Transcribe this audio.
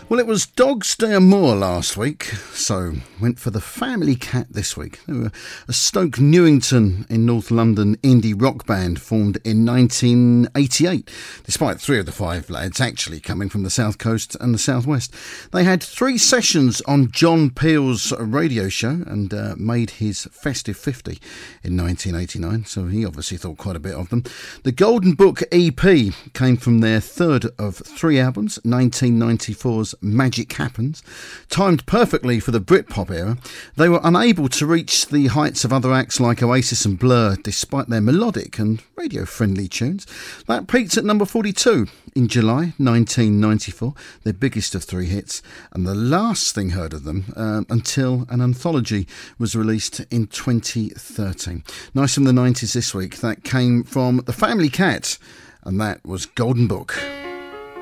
Well, it was Dogs Day Moor last week, so went for the Family Cat this week. They were a Stoke Newington in North London indie rock band formed in 1988, despite 3 of the 5 lads actually coming from the South Coast and the South West. They had 3 sessions on John Peel's radio show and made his Festive 50 in 1989, so he obviously thought quite a bit of them. The Golden Book EP came from their third of 3 albums, 1994's Magic Happens. Timed perfectly for the Britpop era, they were unable to reach the heights of other acts like Oasis and Blur despite their melodic and radio-friendly tunes. That peaked at number 42 in July 1994, their biggest of 3 hits, and the last thing heard of them until an anthology was released in 2013. Nice from the 90s this week. That came from the Family Cat, and that was Golden Book.